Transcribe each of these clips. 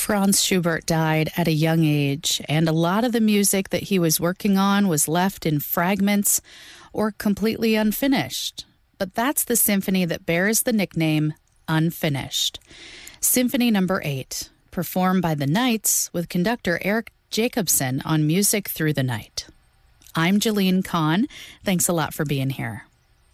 Franz Schubert died at a young age, and a lot of the music that he was working on was left in fragments or completely unfinished. But that's the symphony that bears the nickname Unfinished. Symphony number 8, performed by the Knights with conductor Eric Jacobson on Music Through the Night. I'm Jalene Kahn. Thanks a lot for being here.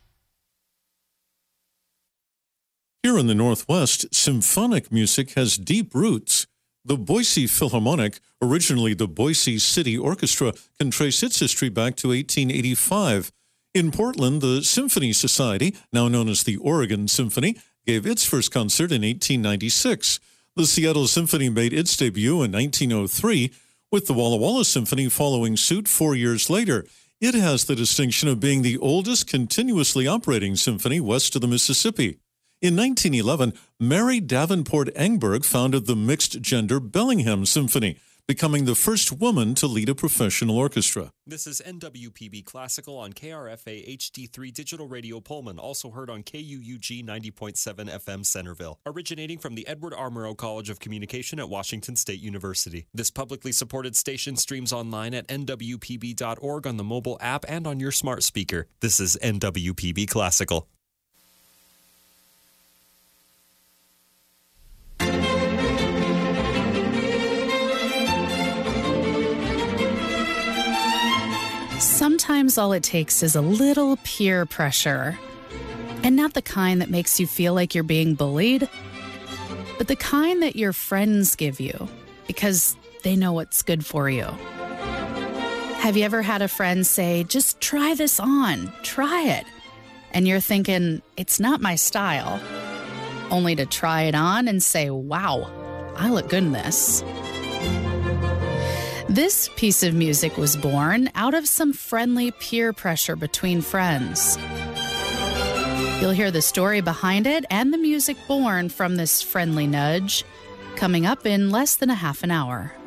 Here in the Northwest, symphonic music has deep roots. The Boise Philharmonic, originally the Boise City Orchestra, can trace its history back to 1885. In Portland, the Symphony Society, now known as the Oregon Symphony, gave its first concert in 1896. The Seattle Symphony made its debut in 1903, with the Walla Walla Symphony following suit 4 years later. It has the distinction of being the oldest continuously operating symphony west of the Mississippi. In 1911, Mary Davenport Engberg founded the mixed-gender Bellingham Symphony, becoming the first woman to lead a professional orchestra. This is NWPB Classical on KRFA HD3 Digital Radio Pullman, also heard on KUUG 90.7 FM Centerville, originating from the Edward R. Murrow College of Communication at Washington State University. This publicly supported station streams online at nwpb.org on the mobile app and on your smart speaker. This is NWPB Classical. Sometimes all it takes is a little peer pressure, and not the kind that makes you feel like you're being bullied, but the kind that your friends give you because they know what's good for you. Have you ever had a friend say, just try this on, try it, and you're thinking, it's not my style, only to try it on and say, wow, I look good in this. This piece of music was born out of some friendly peer pressure between friends. You'll hear the story behind it and the music born from this friendly nudge coming up in less than a half an hour.